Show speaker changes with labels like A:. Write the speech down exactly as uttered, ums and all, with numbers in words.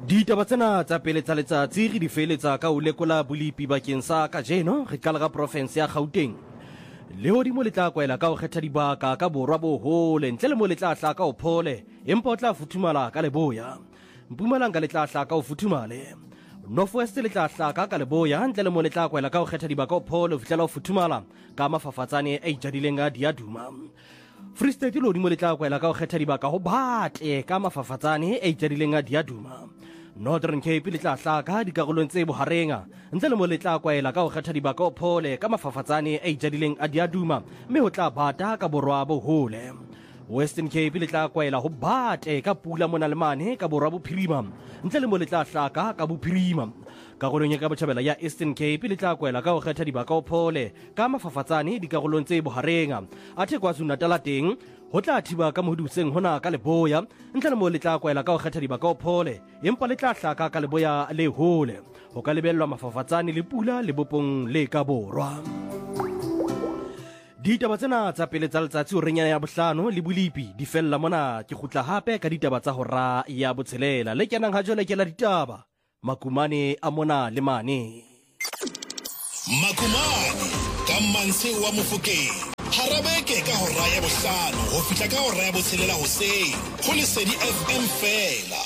A: Ditaba tsena tsa pele tsa letsatsi re di feletsa ka o lekola bolipi bakeng sa kajeno re qala ka province ya Gauteng. Lehodimo le tla kwaela ka ho kgetha dibaka ka borwa bo hole ntle le mo le tla hla ka o phole empa o tla futhumala ka leboya. Mpumalanga le tla hla ka o futhumale. Northwest le tla hla ka ka leboya ntle le mo le tla kwaela ka ho kgetha dibaka o phole ho fihlela o futhumala ka mafafatsane a ijadileng a diaduma. Free State lehodimo le tla kwaela ka ho kgetha dibaka ho batle ka mafafatsane a ijadileng a diaduma. Northern Cape le tla hlaka dikarolong tse boharenga ntle le mo le tla kwaela ka ho kgetha dibaka o phole ka mafafatsane a ijadileng a diaduma mme ho tla bata ka borwa bo hole. Western Cape le tla kwaela ho bate ka pula mona le mane ka borwa bophirima ntle le mo le tla hlaka ka bophirima. Karolong ya ka botjhabela ya Eastern Cape le tla kwaela ka ho kgetha dibaka o phole ka mafafatsane dikarolong tse boharenga athe KwaZulu-Natal teng ho tla thiba ka mohoduseng hona ka leboya ntle le mo le tla kwaela ka ho kgetha dibaka o phole empa le tla hlaka ka leboya le hole ho ka lebellwa mafafatsane le pula le bopong le ka borwa. Ditaba tsena tsa pele tsa letsatsi o renyana ya bohlano le bolipi di fella mona ke khutla hape ka ditaba tsa hora ya botshelela le kenang ha jole ke la ditaba Makumane a mona le mane.
B: Makumane ka Manse wa Mofokeng harabeke ka hora ya bohlano ho fihla ka hora ya botshelela hoseng ho Lesedi F M fela.